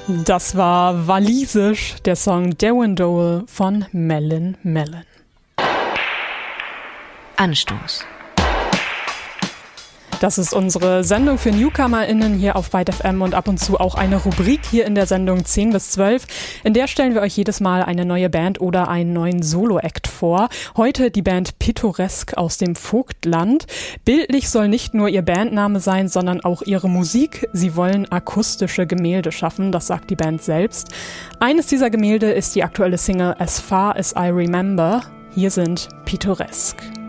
Das war walisisch, der Song Derwindole von Melon Melon. Anstoß. Das ist unsere Sendung für NewcomerInnen hier auf Byte FM und ab und zu auch eine Rubrik hier in der Sendung 10 bis 12. In der stellen wir euch jedes Mal eine neue Band oder einen neuen Solo-Act vor. Heute die Band Pittoresk aus dem Vogtland. Bildlich soll nicht nur ihr Bandname sein, sondern auch ihre Musik. Sie wollen akustische Gemälde schaffen, das sagt die Band selbst. Eines dieser Gemälde ist die aktuelle Single As Far As I Remember. Hier sind Pittoresk.